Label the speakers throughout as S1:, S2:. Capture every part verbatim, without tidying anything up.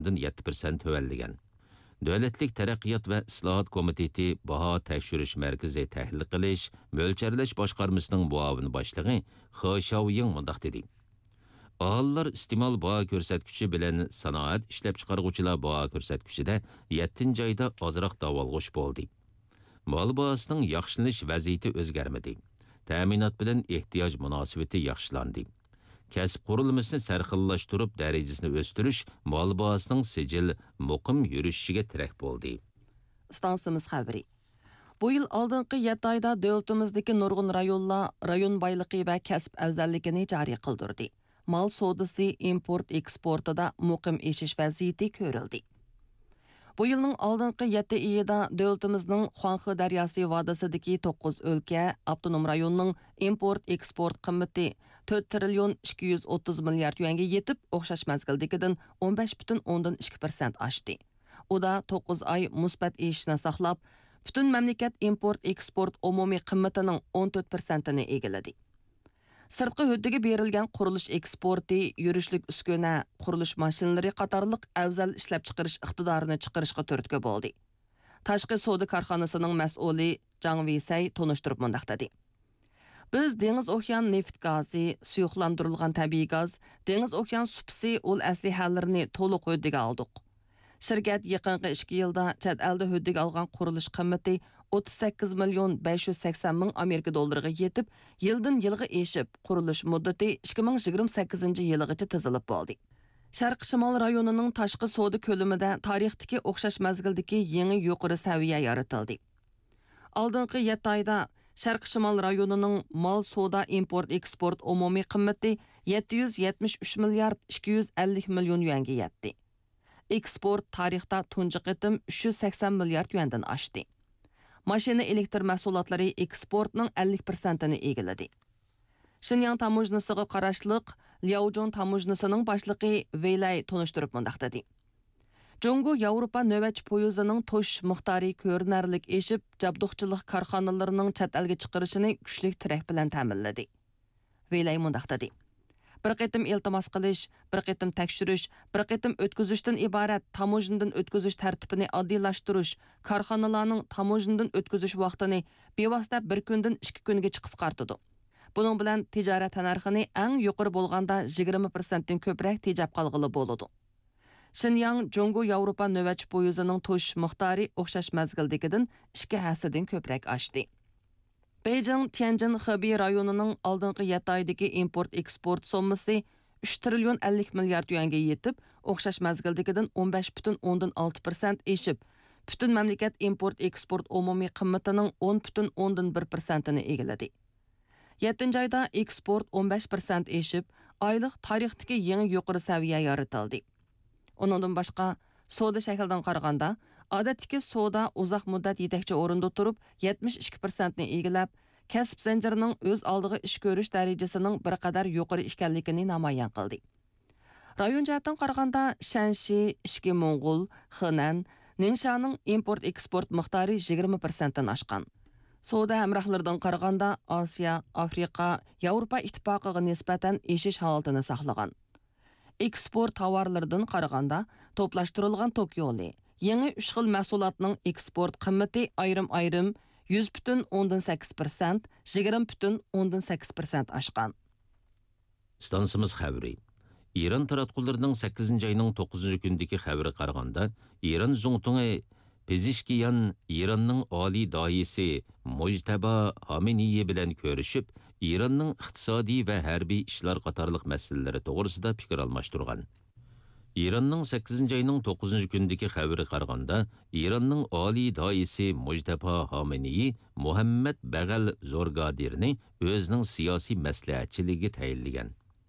S1: yetti persent tövelligen. Dövlətlik Tərəqqiyat və İslahat Komiteti Baha Təkşürüş Mərkəzi Təhlil Qilish, Mölçərləş Başqarmasının muavin başlığı He Xiaoying mundaq dedi. Ağıllar istimal baha görsətküçü bilən sanaat işləp çıxarğuçılar baha görsətküçüdə yettinci ayda azraq davalğuş boldu. Mal bahasının yaxşılanish vəziyyəti özgərmədi. Təminat bilan ehtiyac münasibəti yaxşılandı. Kəsb qurulmasını sərxillaşdırıb dərəcəsini östürüş mal bahasının sicil muqim yürüşüşüge tirək boldu.
S2: Stansımız xəbəri. Bu yıl aldınqı yetti ayda dövlətimizdəki nurgun rayonlar rayon baylıqı və kəsb əvzəlligini cari qıldırdı. Mal sodası import eksportida muqim eşiş vəziyyəti görüldü. Bu yılның aldınqı yetti ayında dövlətimizning Xuanxe Daryası vadisidagi to'qqiz o'lka, avtonom rayonning import eksport qimmati to'rt trillion ikki yuz o'ttiz milliard yuanga yetib, o'xshash mazgildagidan o'n besh butun o'ndan ikki persent oshdi. U da to'qqiz oy musbat eshishni saqlab, butun mamlakat import eksport umumiy qimmatining o'n to'rt persentini egalladi. Sirtqi huddiga berilgan qurilish eksporti, yurishlik uskuna, qurilish mashinalari qatorliq afzal ishlab chiqarish iqtidorini chiqarishga turtki bo'ldi. Tashqi savdo korxonasining mas'uli Zhang Weisai tonishtirib mundaq dedi. Biz dengiz okean neft gazi, suyuqlantirilgan tabiiy gaz, dengiz okean supsi ul aslihalarni to'liq huddiga oldik. Şirket yaqinqi ikki yilda chet elda huddiga olgan qurilish qimmati o'ttiz sakkiz million besh yuz sakson ming Amerika dollariga yetib, yildan yilga eshib, qurilish muddati ikki ming yigirma sakkizinchi yilgacha tizilib bo'ldi. Sharq Shimol rayonining tashqi savdo ko'lamida tarixdagi o'xshash mazgildagi yangi yuqori saviya yaratildi. Oldingi yetti oyda Sharq Shimol rayonining mal savdo import eksport umumiy qimmati yetti yuz yetmish uch milliard ikki yuz ellik million yuanga yetdi. Eksport tarixda tunji qitim uch yuz sakson milliard yuandan oshdi. Mashina elektr mahsulotlari eksportning ellik persentini egalladi. Shinyang tamojnasiga qarashliq Liaozhong tamojnasining boshlig'i Weilai tonishtirib mundaq dedi. Jungo Yevropa navbatchi poyezdining to'sh miqdori ko'rinarlik eshib, jabduqchilik korxonalarining chet elga chiqarishini kuchli tirak bilan ta'minladi. Weilai mundaq dedi. Bir qitim iltimos qilish, bir qitim tekshirish, bir qitim o'tkazishdan iborat tamojnadan o'tkazish tartibini oddiylashtirish, korxonalarning tamojnadan o'tkazish vaqtini bevosita bir kundan ikki kunga qisqartirdi. Buning bilan tijorat narxini eng yuqori bo'lganda yigirma persent dan ko'proq tejab qolg'ili bo'ladi. Shinyang Jungo Yevropa navbatchi poyezdining to'sh miqdori o'xshash mazgildagidan ikki hassadan ko'proq oshdi. Beijing Tianjin Hebei rayonining oldingi yetti oydagi import eksport sommasi uch trillion ellik milliard yuanga yetib, o'xshash mazgildagidan o'n besh butun o'ndan olti persent eshib, butun mamlakat import eksport umumiy qimmatining o'n butun o'ndan bir persentini egalladi. yettinchi oyda eksport o'n besh persent eshib, oylik tarixdagi yangi yuqori saviya yaratildi. Uningdan boshqa savdo shaklidan qaraganda, odatdagi savdo uzoq muddat yetakchi o'rinda turib, yetmish ikki persent ni egallab, kasb zanjirining o'z oldiga ish ko'rish darajasining bir qadar yuqori ekanligini namoyon qildi. Rayon jihatdan qaraganda, Shanxi, Ishki Mo'ng'ul, Henan, Ningxaning import eksport miqdori yigirma persent dan oshgan. Savdo hamrohlaridan qaraganda, Osiyo, Afrika, Yevropa ittifoqiga nisbatan eshish holatini saqlagan. Eksport tovarlaridan qaraganda, to'plashtirilgan tok yo'li, yangi uch xil mahsulotning eksport qimmati ayrim-ayrim yuz butun o'ndan sakkiz persent, yigirma butun o'ndan sakkiz persent oshgan.
S1: Stansimiz xəbri. İran taratqullarining sakkizinchi ayning to'qqizinchi kundagi xəbari qaraganda, İran zungtungi Pezishkiyan İranning oliy doisi Mujtaba Xamenei bilan ko'rishib, İranning iqtisodiy va harbiy ishlar qatorliq masalalari to'g'risida fikr almashtirgan. İranning sakkizinchi ayning to'qqizinchi kundagi xabari qaraganda, İranning oliy doisi Mujtaba Xamenei Muhammad Bag'al Zorgadirni o'zining siyosiy maslahatchiligiga tayinlagan.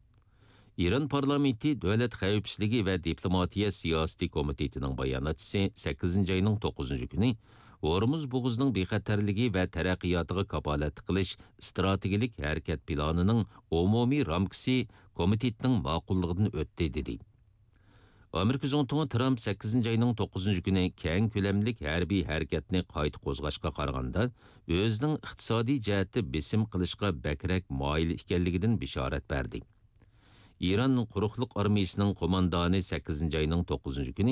S1: İran parlamenti Davlat xavfsizligi va diplomatiya siyosati komitetining bayonotchisi sakkizinchi ayning to'qqizinchi kuni Hormuz bo'g'uzining bexatarligi va taraqqiyotiga kapolat qilish strategik harakat planining umumiy ramkasi komitetning ma'qulligidan o'tdi dedi. Amerika Zongtuni Trump sakkizinchi ayning to'qqizinchi kuni keng ko'lamlik harbiy harakatni qayta qo'zg'ashga qaraganda o'zining iqtisodiy jihatda besim qilishga bakrak moyil ekanligidan bishorat berdi. İran quruqluq armiyasining qo'mondoni sakkizinchi ayning to'qqizinchi kuni